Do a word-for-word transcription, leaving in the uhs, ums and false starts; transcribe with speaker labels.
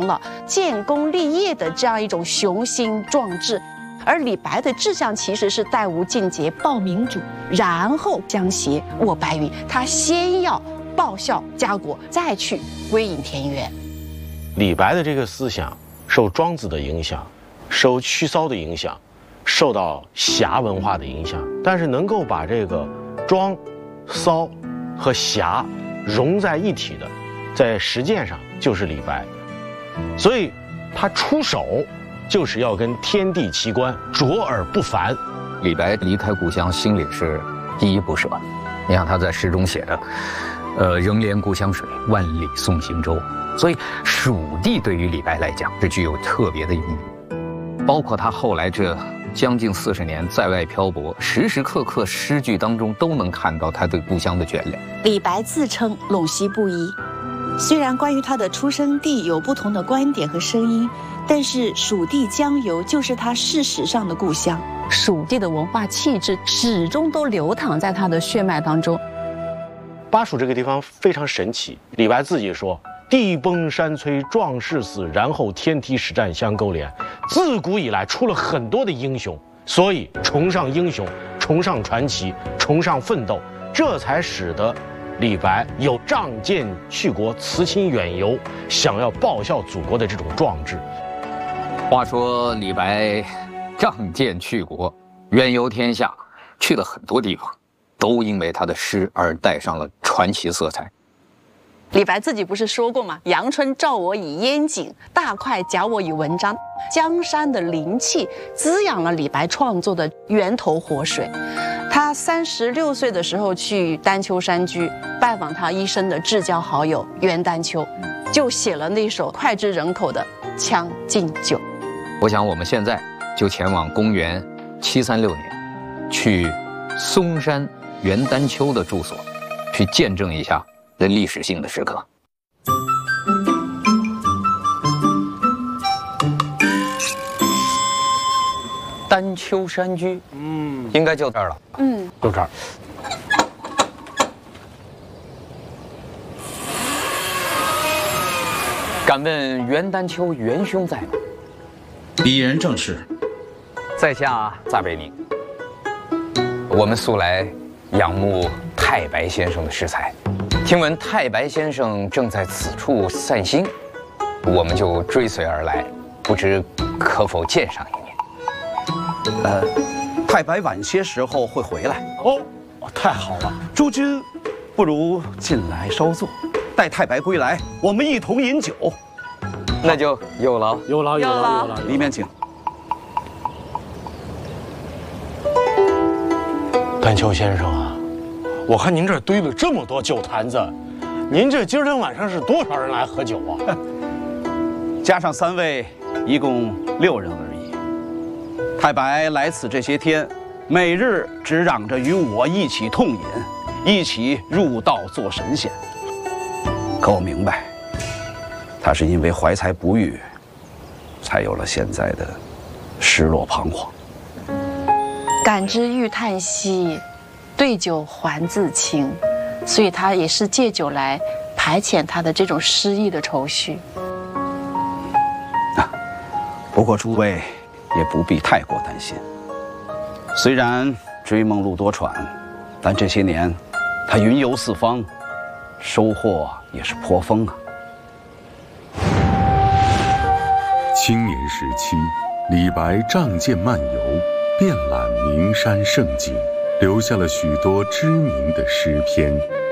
Speaker 1: 了建功立业的这样一种雄心壮志。而李白的志向其实是带无尽节、报民主，然后将挟卧白云。他先要报效家国，再去归隐田园。
Speaker 2: 李白的这个思想受庄子的影响，受屈骚的影响，受到侠文化的影响，但是能够把这个庄、骚和侠融在一体的，在实践上就是李白。所以他出手就是要跟天地齐观，卓尔不凡。
Speaker 3: 李白离开故乡，心里是依依不舍。你看他在诗中写的，呃，仍怜故乡水，万里送行舟。所以蜀地对于李白来讲是具有特别的意义。包括他后来这将近四十年在外漂泊，时时刻刻诗句当中都能看到他对故乡的眷恋。
Speaker 1: 李白自称陇西布衣，虽然关于他的出生地有不同的观点和声音，但是蜀地江油就是他事实上的故乡，蜀地的文化气质始终都流淌在他的血脉当中。
Speaker 2: 巴蜀这个地方非常神奇，李白自己说：“地崩山摧，壮士死，然后天梯石栈相勾连。”自古以来出了很多的英雄，所以崇尚英雄，崇尚传奇，崇尚奋斗，这才使得李白有仗剑去国、辞亲远游，想要报效祖国的这种壮志。
Speaker 3: 话说李白仗剑去国，远游天下，去了很多地方，都因为他的诗而带上了传奇色彩。
Speaker 1: 李白自己不是说过吗？阳春照我以烟景，大块假我以文章。江山的灵气滋养了李白创作的源头活水。他三十六岁的时候去丹丘山居拜访他一生的至交好友袁丹丘，就写了那首脍炙人口的《将进酒》。
Speaker 3: 我想我们现在就前往公元七三六年，去嵩山袁丹丘的住所，去见证一下这历史性的时刻。丹丘山居，嗯，应该就这儿了，
Speaker 1: 嗯，
Speaker 2: 就这儿。
Speaker 3: 敢问袁丹丘袁兄在吗？
Speaker 4: 鄙人正是。
Speaker 3: 在下撒贝宁。我们素来仰慕太白先生的诗才，听闻太白先生正在此处散心，我们就追随而来，不知可否见上一面？
Speaker 4: 呃，太白晚些时候会回来。
Speaker 2: 哦，太好了！
Speaker 4: 诸君，不如进来稍坐，待太白归来，我们一同饮酒。
Speaker 3: 那就有劳，
Speaker 2: 有劳，有劳，有劳。
Speaker 4: 里面请。
Speaker 2: 丹丘先生啊，我看您这儿堆了这么多酒坛子，您这今儿天晚上是多少人来喝酒啊？
Speaker 4: 加上三位，一共六人而已。太白来此这些天，每日只嚷着与我一起痛饮，一起入道做神仙。可我明白，他是因为怀才不遇，才有了现在的失落彷徨。
Speaker 1: 感之欲叹息，对酒还自清，所以他也是借酒来排遣他的这种失意的愁绪。
Speaker 4: 啊，不过诸位也不必太过担心。虽然追梦路多舛，但这些年他云游四方，收获也是颇丰啊。
Speaker 5: 青年时期，李白仗剑漫游，遍览名山胜景，留下了许多知名的诗篇。